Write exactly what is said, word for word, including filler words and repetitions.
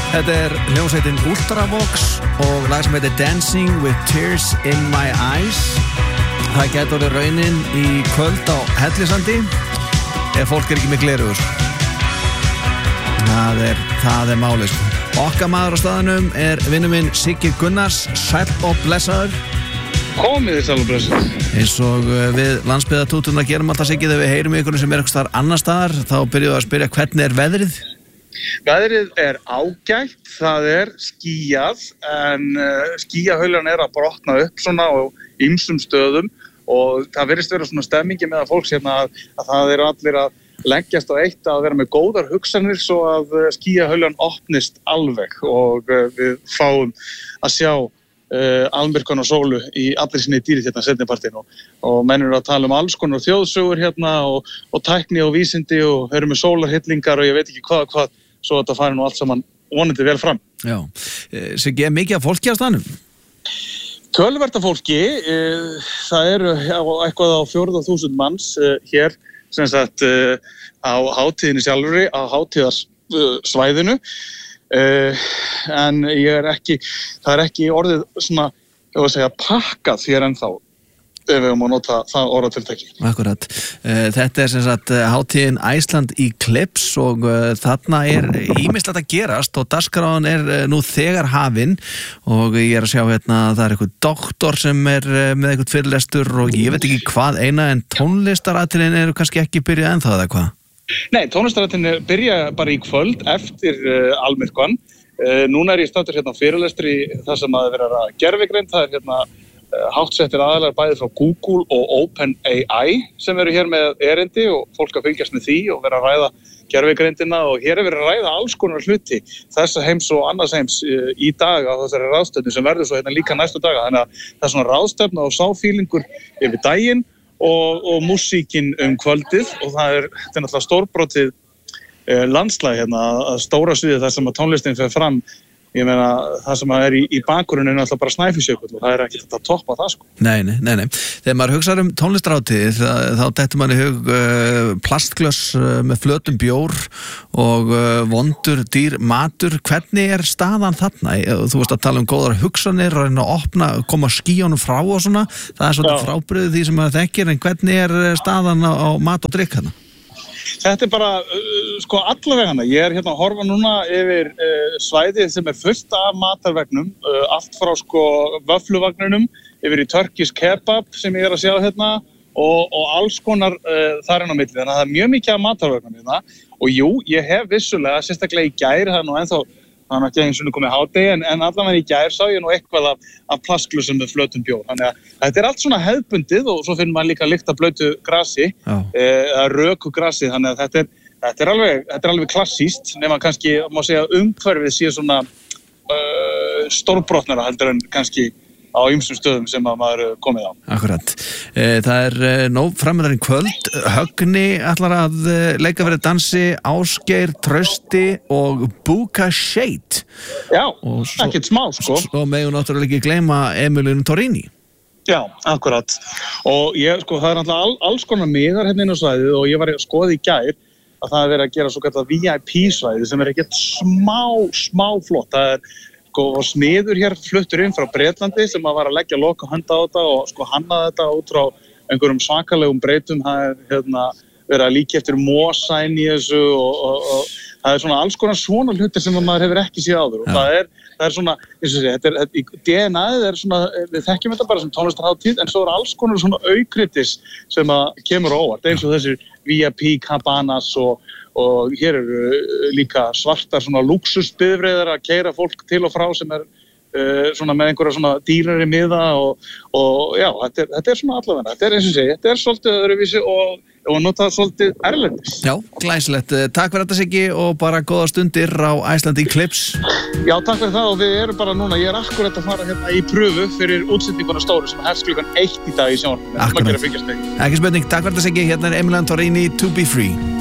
Þetta er hljómsveitin Ultravox og lag sem heitir Dancing with Tears in My Eyes. Það getur orðið raunin í kvöld á Hellisandi ef fólk er ekki með gleraugur. Það er, það er málið. Okkar maður á staðnum er vinur minn Siggi Gunnars, sæll og blessaður. Komið þið sæll og blessaður. Eins og við landsbyggðartútuna gerum alltaf Siggi þegar við heyrum ykkur sem er eitthvað staðar annar staðar, þá byrjuðu að spyrja hvernig er veðrið? Veðrið er ágætt, það er skýjað, en uh, skýjahaulan er að brotna upp svona á ýmsum stöðum og það virðist vera svona stemmingi með að fólks hérna að, að það eru allir að leggjast á eitt að vera með góðar hugsanir svo að skýjahaulan opnist alveg og uh, við fáum að sjá uh, almyrkvan og sólu í allir sinni dýri hérna seinnipartinn og, og menn eru að tala um alls konar þjóðsögur hérna og, og tækni og vísindi og eru með sólarhyllingar og ég veit ekki hvað hvað svo þetta fari nú allt saman vonandi vel fram. Já, Siggi, er mikið af fólki á staðnum? Töluvert af fólki, það eru eitthvað á fjórða þúsund manns hér, sem sagt á hátíðinni sjálfri, á hátíðarsvæðinu, en ég er ekki, það er ekki orðið svona, ég var að segja, pakkað hér ennþá. Ef við höfum að nota það orðatiltæki. Akkurat. Þetta er sem sagt hátíðin Iceland Eclipse og þarna er ýmislegt að gerast og dagskráin er nú þegar hafin og ég er að sjá hérna að það er eitthvað doktor sem er með eitthvað fyrirlestur og ég veit ekki hvað eina en tónlistaratriðin eru kannski ekki byrjað ennþá eða hvað? Nei, tónlistaratriðin byrja bara í kvöld eftir uh, almyrkvan. Uh, núna er ég staddur hérna fyrirlestri þar sem að vera gervigreind, það er hérna háttsettir aðalar bæði frá Google og OpenAI sem eru hér með erindi og fólk að fylgjast með því og vera að ræða gervigreindina og hér er verið að ræða alls konar hluti þessa heims og annars heims í dag á þessari ráðstefnu sem verður svo hérna líka næstu daga þannig að það er svona ráðstefna og sáfílingur yfir daginn og, og músíkin um kvöldið og það er, þetta er náttúrulega stórbrotið eh, landslag hérna að stóra sviðið þar sem að tónlistin fer fram. Ég meina, það sem er í, í bakgrunnin er náttúrulega bara Snæfellsjökull og það er ekki þetta að toppa það, sko. Nei, nei, nei, nei. Þegar maður hugsar um tónlistarhátíð, þá dettur mann í hug uh, plastglöss uh, með flötum bjór og uh, vondur, dýr, matur. Hvernig er staðan þarna? Þú veist að tala um góðar hugsanir og reyna að opna, koma skíjónum frá og svona. Það er svona frábrigðið því sem maður þekkir, en hvernig er staðan á, á mat og drykk þarna? Þetta er bara, uh, sko, allavega hana. Ég er hérna að horfa núna yfir uh, svæðið sem er fullt af matarvegnum, uh, allt frá, sko, vöffluvagninum, yfir í Turkish kebab sem ég er að sjá hérna og, og alls konar uh, þar inn á milli. Þannig að það er mjög mikið af matarvegnum hérna og jú, ég hef vissulega, sérstaklega í gær, það er nú ennþá, það er ekki eins og nú komið hádegi, en, en allavega í gær sá ég nú eitthvað af, af plastglössum með flötum bjór. Þannig að þetta er allt svona hefðbundið og svo finnir maður líka lykt af blautu grasi, eða eh, röku grasi, þannig að þetta er, þetta er alveg, þetta er alveg klassíst, nema kannski, má segja, umhverfið sé svona uh, stórbrotnara heldur en kannski á ýmsum stöðum sem að maður komið á. Akkurat. Það er nóg framöðar í kvöld. Högni ætlar að leika verið dansi, Ásgeir, Trausti og Buka Shade. Já, ekkert smá, sko. Svo megum náttúrulega ekki gleyma Emilinu Torrini. Já, akkurat. Og ég, sko, það er náttúrulega all, alls konar miðar hérna inn á svæðið og ég var að skoða í gær að það er verið að gera svo kallað V I P svæðið sem er ekkert smá, smá flott. Það er og smiður hér fluttur inn frá Bretlandi sem að var að leggja loka handa á þetta og sko hannaði þetta út frá einhverjum svakalegum breytum. Það er hérna, verið að líka eftir mosa inn í þessu og, og, og það er svona alls konar svona hlutir sem maður hefur ekki séð áður og það er, það er svona, eins og sé, þetta er, þetta, D N A-ið er svona, við þekkjum þetta bara sem tónlistarhátíð en svo er alls konar svona aukritis sem að kemur á óvart eins og þessir V I P cabanas og og hér eru líka svartar svona lúxusbifreiðar að keyra fólk til og frá sem er uh, svona með einhverja svona dýrari miða og, og já, þetta er, þetta er svona allavega, þetta er eins og segi, þetta er svolítið öðruvísi og, og notað svolítið erlendis. Já, glæsilegt. Takk fyrir þetta Siggi og bara góða stundir á Iceland Eclipse. Já, takk fyrir það og við erum bara núna, ég er akkurat að fara hérna í pröfu fyrir útsendinguna stóru sem hefst klukkan eitt í dag í sjónvarpinu. Akkurat. Ekki spurning, takk fyrir þetta Siggi, hérna er Emilinu Torrini, To Be Free.